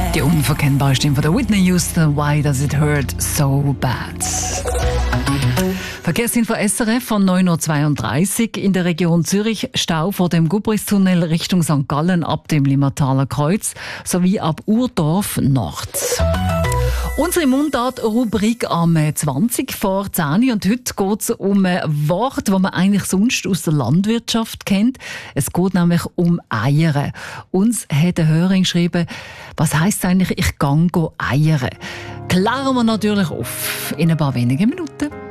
Die unverkennbare Stimme von der Whitney Houston, «Why Does It Hurt So Bad?» Verkehrsinfo SRF von 9.32 Uhr in der Region Zürich. Stau vor dem Gubristunnel Richtung St. Gallen ab dem Limmertaler Kreuz sowie ab Urdorf Nord. Unsere Mundart-Rubrik am 20 vor 10 Uhr. Und heute geht es um ein Wort, das man eigentlich sonst aus der Landwirtschaft kennt. Es geht nämlich um Eiern. Uns hat eine Hörerin geschrieben, was heisst eigentlich, ich gang eiern? Klären wir natürlich auf in ein paar wenigen Minuten.